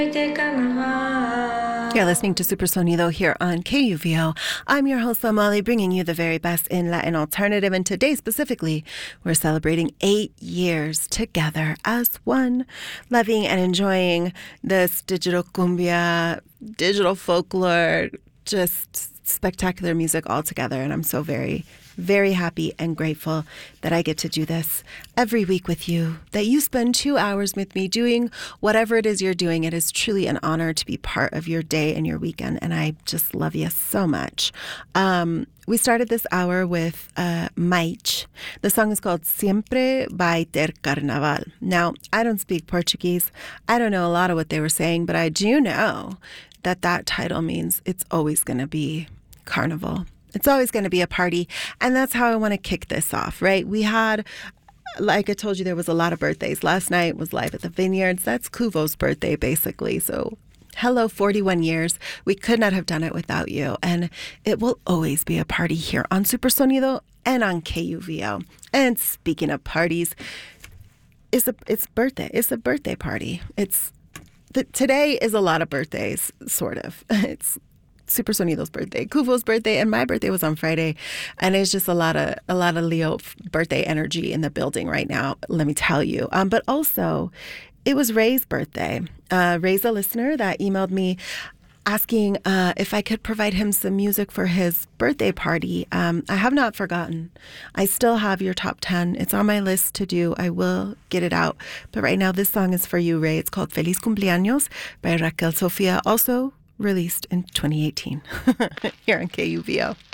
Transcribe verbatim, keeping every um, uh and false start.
You're listening to Super Sonido here on K U V O. I'm your host, Amali, bringing you the very best in Latin alternative. And today specifically, we're celebrating eight years together as one, loving and enjoying this digital cumbia, digital folklore, just spectacular music all together. And I'm so very, very happy and grateful that I get to do this every week with you, that you spend two hours with me doing whatever it is you're doing. It is truly an honor to be part of your day and your weekend, and I just love you so much. Um, we started this hour with uh, Maich. The song is called Siempre Vai Ter Carnaval. Now, I don't speak Portuguese. I don't know a lot of what they were saying, but I do know that that title means it's always going to be carnival. It's always going to be a party. And that's how I want to kick this off, right? We had, like I told you, there was a lot of birthdays. Last night was Live at the Vineyards. That's Kuvo's birthday, basically. So hello, forty-one years. We could not have done it without you. And it will always be a party here on Super Sonido and on K U V O. And speaking of parties, it's a, it's birthday. It's a birthday party. It's the, today is a lot of birthdays, sort of. It's Super Sonido's birthday, Kuvo's birthday, and my birthday was on Friday. And it's just a lot of a lot of Leo birthday energy in the building right now, let me tell you. Um, but also, it was Ray's birthday. Uh, Ray's a listener that emailed me asking uh, if I could provide him some music for his birthday party. Um, I have not forgotten. I still have your top ten. It's on my list to do. I will get it out. But right now, this song is for you, Ray. It's called Feliz Cumpleaños by Raquel Sofia. Also released in twenty eighteen here on K U V O.